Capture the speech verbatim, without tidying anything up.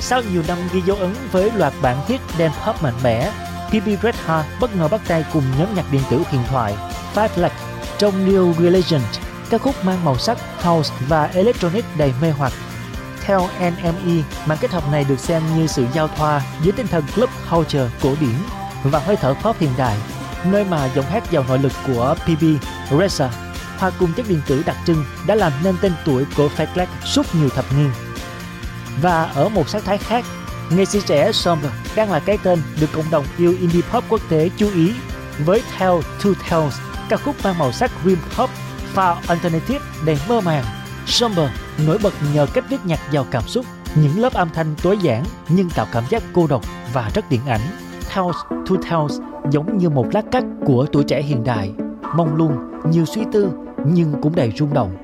Sau nhiều năm ghi dấu ấn với loạt bản hit dance pop mạnh mẽ, pê bê Red Heart bất ngờ bắt tay cùng nhóm nhạc điện tử huyền thoại Five Flag trong New Religion, ca khúc mang màu sắc house và electronic đầy mê hoặc. Theo en em e, màn kết hợp này được xem như sự giao thoa giữa tinh thần club culture cổ điển và hơi thở pop hiện đại, nơi mà giọng hát giàu nội lực của pê bê Reza hòa cùng chất điện tử đặc trưng đã làm nên tên tuổi của Five Flag suốt nhiều thập niên. Và ở một sắc thái khác, nghệ sĩ trẻ Somber đang là cái tên được cộng đồng yêu indie pop quốc tế chú ý với Tell to Tales, ca khúc mang màu sắc dream pop pha alternative đầy mơ màng. Somber nổi bật nhờ cách viết nhạc giàu cảm xúc, những lớp âm thanh tối giản nhưng tạo cảm giác cô độc và rất điện ảnh. Tales to Tales giống như một lát cắt của tuổi trẻ hiện đại, mông lung, nhiều suy tư nhưng cũng đầy rung động.